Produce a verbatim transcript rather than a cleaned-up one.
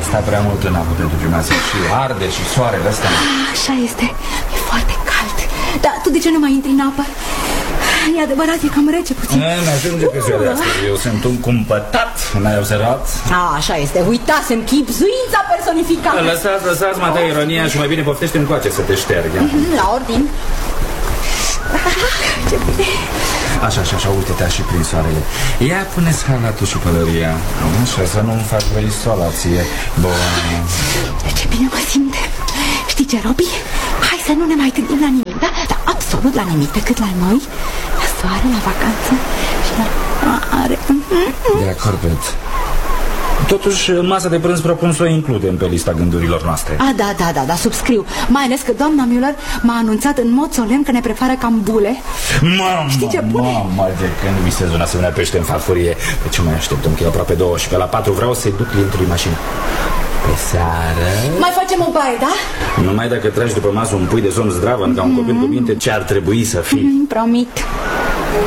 stat prea mult în apă pentru gimnaziu. Și arde și soarele ăsta. Așa este, e foarte cald. Dar tu de ce nu mai intri în apă? E adevărat, e cam rece puțin. Mi-ajunge pe ziua de astăzi. Eu sunt un cumpătat, n-ai observat? A, așa este, uitasem, chipzuința personificată. Lăsați, lăsați, mă, ironia și mai bine poftește încoace să te ștergi. La ordin. Ce bine. Așa, așa, așa, uite-te și prin soarele. Ia pune-ți halatul și pălăria. Așa, să nu-mi faci verisoala ție. Bun. Ce bine mă simt. Știi ce, Robi? Hai să nu ne mai gândim la nimic, da? Dar absolut la nimic, decât la noi, la soare, la vacanță și la mare. De acord, Pet. Totuși, masa de prânz propun să o includem pe lista gândurilor noastre. A, da, da, da, da, subscriu. Mai ales că doamna Müller m-a anunțat în mod solemn că ne preferă cam bule. Mamă, știi ce pune? Mamă, de când visez un asemenea pește în farfurie. Pe ce mai așteptăm, că e aproape două și pe la patru vreau să-i duc clientului mașină. Pe seară... Mai facem o baie, da? Numai dacă tragi după masă un pui de somn zdravăn ca un copil cu minte, ce ar trebui să fii? Mm, promit.